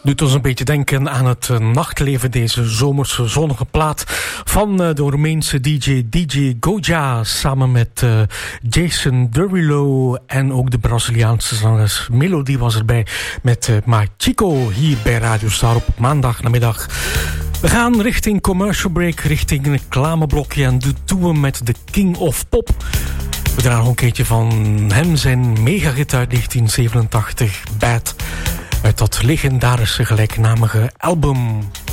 Doet ons een beetje denken aan het nachtleven, deze zomerse zonnige plaat van de Roemeense DJ Goja samen met Jason Derulo en ook de Braziliaanse zangeres Melody was erbij met Machiko hier bij Radio Star op maandag namiddag. We gaan richting commercial break, richting een reclameblokje en dat doen we met de King of Pop. We draaien nog een keertje van hem zijn megahit uit 1987, Bad. Uit dat legendarische gelijknamige album.